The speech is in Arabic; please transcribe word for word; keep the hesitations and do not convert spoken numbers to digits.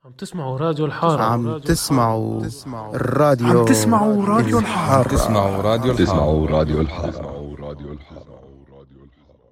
عم تسمعوا راديو الحارة. عم تسمعوا الراديو عم تسمعوا راديو الحارة. الحارة. تسمعوا راديو تسمعوا الحارة. راديو الحارة.